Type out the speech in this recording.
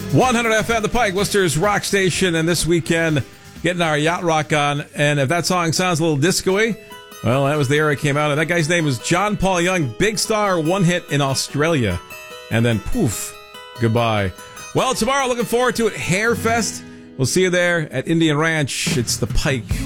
100 FM, The Pike, Worcester's rock station, and this weekend, getting our yacht rock on. And if that song sounds a little disco-y, well, that was the era it came out. And that guy's name was John Paul Young, big star, one hit in Australia. And then, poof, goodbye. Well, tomorrow, looking forward to it, Hairfest. We'll see you there at Indian Ranch. It's The Pike.